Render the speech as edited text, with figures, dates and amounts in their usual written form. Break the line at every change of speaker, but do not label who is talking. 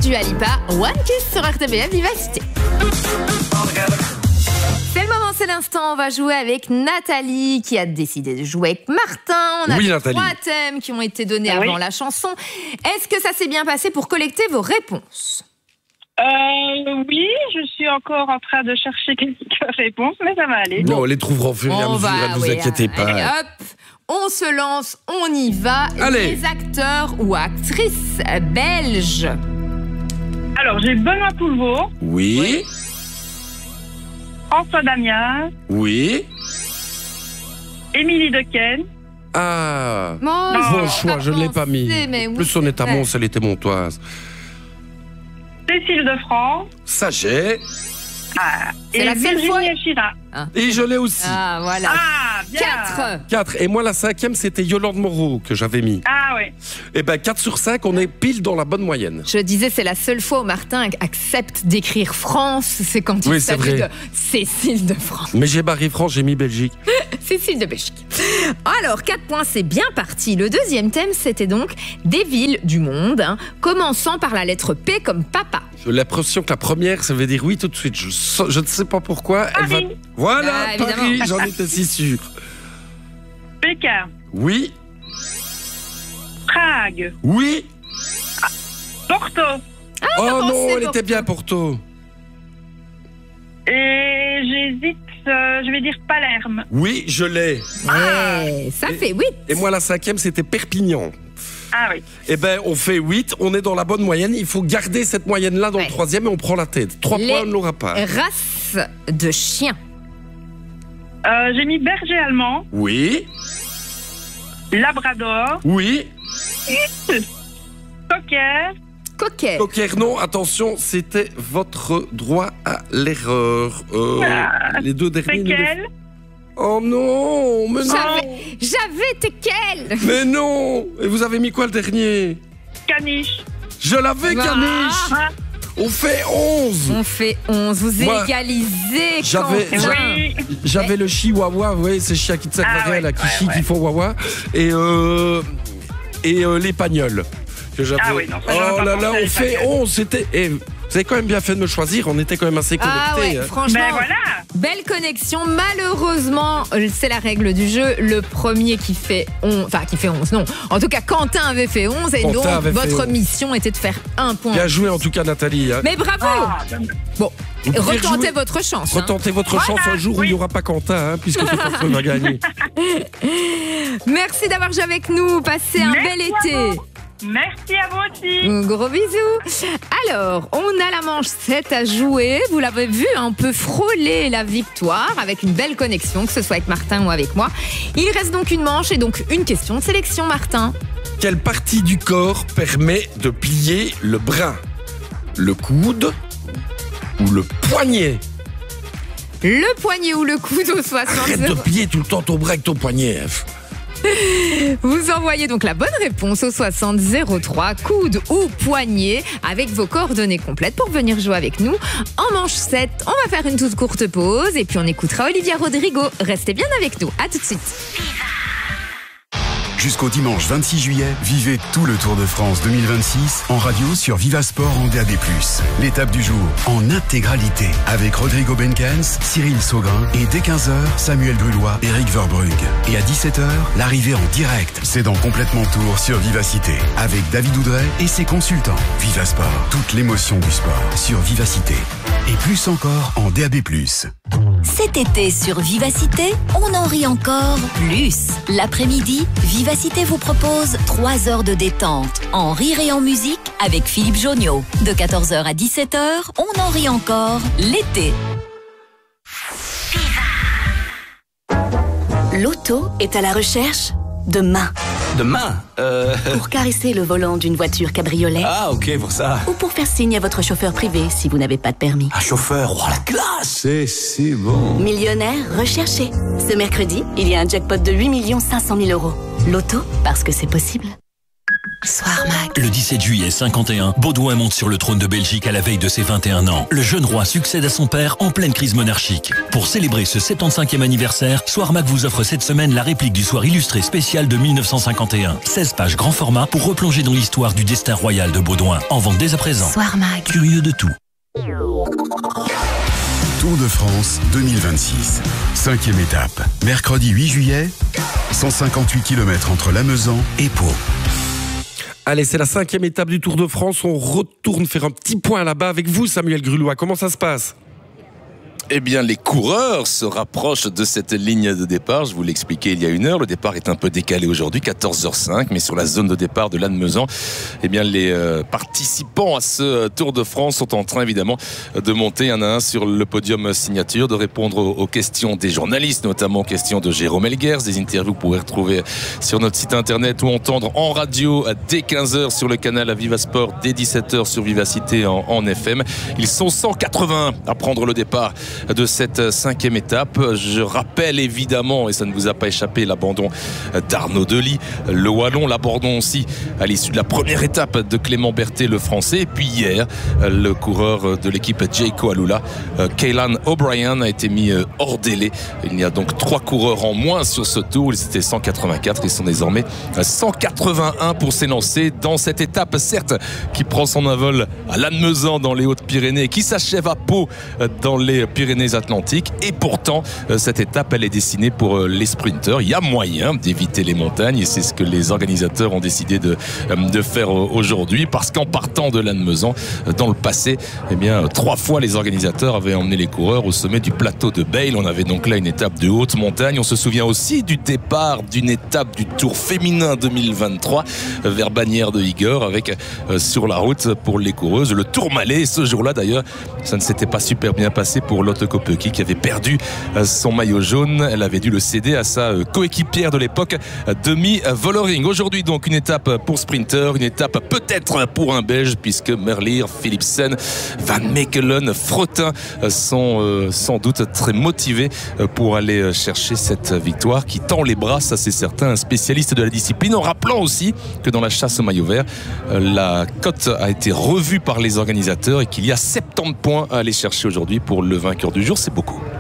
Dua Lipa, One Kiss sur RTBF Vivacité. C'est le moment, c'est l'instant. On va jouer avec Nathalie qui a décidé de jouer avec Martin. On a
Nathalie.
3 thèmes qui ont été donnés avant la chanson. Est-ce que ça s'est bien passé pour collecter vos réponses?
Oui, je suis encore en train de chercher quelques réponses, mais ça va aller.
Non, on les trouvera au fur et à mesure, ne vous inquiétez pas.
Allez, hop, on se lance, on y va.
Allez.
Les acteurs ou actrices belges.
Alors, j'ai Benoît Poelvoort,
Oui,
François Damiens,
oui.
Émilie Dequesne,
Ah,
Bon,
bon choix, je ne l'ai pas mis.
Mais
En
oui,
plus, on est à
ouais.
Mons, elle était montoise.
Cécile de France,
Ça, j'ai.
C'est
et
la seule fois-
Virginie Chirac.
Et je l'ai aussi.
Ah, voilà.
Ah, bien.
4.
4. Et moi, la 5e, c'était Yolande Moreau que j'avais mis.
Ah, oui.
Et ben 4 sur 5, on est pile dans la bonne moyenne.
Je disais, c'est la seule fois où Martin accepte d'écrire France, c'est quand il
Oui, c'est
s'agit de
vrai.
Cécile de France.
Mais j'ai barré France, j'ai mis Belgique.
Cécile de Belgique. Alors, 4 points, c'est bien parti. Le deuxième thème, c'était donc des villes du monde, commençant par la lettre P comme papa.
J'ai l'impression que la première, ça veut dire oui tout de suite. Je ne sais pas pourquoi. Elle va...
Paris.
Voilà,
Ah, évidemment.
Paris, j'en étais si sûr.
Pékin,
Oui,
Prague,
oui.
Porto.
Oh
pensé
non, elle
Porto.
était bien Porto.
Et j'hésite, je vais dire Palerme.
Oui, je l'ai.
Ouais, ça fait 8.
Et moi, la 5e, c'était Perpignan.
Ah oui.
Eh ben, on fait 8, on est dans la bonne moyenne. Il faut garder cette moyenne-là dans
Ouais.
le 3e et on prend la tête. 3
Les
points, on ne l'aura pas.
Race de chiens.
J'ai mis berger allemand,
Oui,
Labrador,
oui.
cocker,
Coquet.
Cocker, non, attention, c'était votre droit à l'erreur. Les deux derniers.
Teckel,
Oh non, mais non.
J'avais Teckel.
Mais non. Et vous avez mis quoi le dernier?
Caniche.
Je l'avais,
Ah.
Caniche.
Ah,
On fait 11.
On fait 11. Vous
Moi,
égalisez.
j'avais-
Quentin.
oui.
J'avais le chihuahua, oui, c'est chien qui te
Ah ouais,
là, qui chie,
ouais.
qui font wawa. Et l'épagnol. Que j'avais.
Ah oui, non, ça, j'aurais
oh
pas
là
pensé
là,
à
on fait
l'épagnol.
11. C'était. Et vous avez quand même bien fait de me choisir, on était quand même assez connectés.
Ah ouais,
hein.
franchement.
Ben voilà.
Belle connexion. Malheureusement, c'est la règle du jeu. Le premier qui fait 11, enfin qui fait 11, non. En tout cas, Quentin avait fait 11 et
Quentin
donc
avait fait
votre
11.
mission était de faire 1 point.
Bien joué en tout cas, Nathalie. hein.
Mais bravo.
Ah,
Bon,
Vous pouvez
retentez
rejouer.
votre chance. hein.
Retentez votre chance un jour où il n'y aura pas Quentin, hein, puisque c'est parce qu'on va gagner.
Merci d'avoir joué avec nous. Passez un
Merci
bel
à
été.
vous. Merci à vous aussi.
Gros bisous. Alors, on a la manche 7 à jouer. Vous l'avez vu, on peut frôler la victoire avec une belle connexion, que ce soit avec Martin ou avec moi. Il reste donc une manche et donc une question de sélection, Martin.
Quelle partie du corps permet de plier le bras? Le coude ou le poignet?
Le poignet ou le coude au 60.
Arrête de plier tout le temps ton bras avec ton poignet.
Vous envoyez donc la bonne réponse au 60 03, coude ou poignet, avec vos coordonnées complètes pour venir jouer avec nous. En manche 7, on va faire une toute courte pause et puis on écoutera Olivia Rodrigo. Restez bien avec nous. À tout de suite.
Jusqu'au dimanche 26 juillet, vivez tout le Tour de France 2026 en radio sur Vivasport en DAB+. L'étape du jour en intégralité avec Rodrigo Benkens, Cyril Saugrin et dès 15h, Samuel Brulois, Eric Verbrugge. Et à 17h, l'arrivée en direct. C'est dans Complètement Tour sur Vivacité avec David Oudray et ses consultants. Vivasport, toute l'émotion du sport sur Vivacité. Et plus encore en DAB+.
Cet été sur Vivacité, on en rit encore plus. L'après-midi, Vivacité vous propose 3 heures de détente, en rire et en musique avec Philippe Jonio. De 14h à 17h, on en rit encore l'été.
L'auto est à la recherche de mains.
Demain
Pour caresser le volant d'une voiture cabriolet
Ah, ok, pour ça.
ou pour faire signe à votre chauffeur privé si vous n'avez pas de permis.
Un chauffeur, oh la classe. C'est si bon.
Millionnaire recherché. Ce mercredi, il y a un jackpot de 8 500 000 €. L'auto, parce que c'est possible. Soir Mag.
Le 17 juillet 51, Baudouin monte sur le trône de Belgique à la veille de ses 21 ans. Le jeune roi succède à son père en pleine crise monarchique. Pour célébrer ce 75e anniversaire, Soir Mag vous offre cette semaine la réplique du soir illustré spécial de 1951. 16 pages grand format pour replonger dans l'histoire du destin royal de Baudouin. En vente dès à présent.
Soir Mag.
Curieux de tout.
Tour de France 2026. 5e étape. Mercredi 8 juillet, 158 km entre Lamezan et Pau.
Allez, c'est la 5e étape du Tour de France. On retourne faire un petit point là-bas avec vous, Samuel Grulois. Comment ça se passe ?
Eh bien, les coureurs se rapprochent de cette ligne de départ. Je vous l'ai expliqué il y a une heure. Le départ est un peu décalé aujourd'hui, 14h05. Mais sur la zone de départ de Lannemezan, eh bien, les participants à ce Tour de France sont en train, évidemment, de monter un à un sur le podium signature, de répondre aux questions des journalistes, notamment aux questions de Jérôme Elguers. Des interviews que vous pourrez retrouver sur notre site internet ou entendre en radio dès 15h sur le canal Vivasport, dès 17h sur Vivacité en FM. Ils sont 181 à prendre le départ de cette 5e étape. Je rappelle évidemment, et ça ne vous a pas échappé, l'abandon d'Arnaud Delis, le Wallon, l'abandon aussi à l'issue de la première étape de Clément Berthet, le Français. Et puis hier, le coureur de l'équipe Jayco Alula, Kaylan O'Brien, a été mis hors délai. Il y a donc 3 coureurs en moins sur ce tour. Ils étaient 184, ils sont désormais 181 pour s'élancer dans cette étape, certes, qui prend son envol à Lannemezan dans les Hautes-Pyrénées, qui s'achève à Pau dans les Pyrénées-Atlantiques. Et pourtant, cette étape, elle est destinée pour les sprinteurs. Il y a moyen d'éviter les montagnes et c'est ce que les organisateurs ont décidé de faire aujourd'hui, parce qu'en partant de Lannemezan, dans le passé, eh bien, 3 fois les organisateurs avaient emmené les coureurs au sommet du plateau de Bayle. On avait donc là une étape de haute montagne. On se souvient aussi du départ d'une étape du Tour féminin 2023 vers Bagnères de Bigorre, avec sur la route pour les coureuses le Tourmalet. Et ce jour-là, d'ailleurs, ça ne s'était pas super bien passé pour Lotte Kopecky, qui avait perdu son maillot jaune. Elle avait dû le céder à sa coéquipière de l'époque, Demi Vollering. Aujourd'hui donc une étape pour sprinter, une étape peut-être pour un Belge, puisque Merlier, Philipsen, Van Mechelen, Fretin sont sans doute très motivés pour aller chercher cette victoire qui tend les bras, ça c'est certain, un spécialiste de la discipline, en rappelant aussi que dans la chasse au maillot vert, la cote a été revue par les organisateurs et qu'il y a 70 points à aller chercher aujourd'hui pour le vainqueur du jour. C'est beaucoup.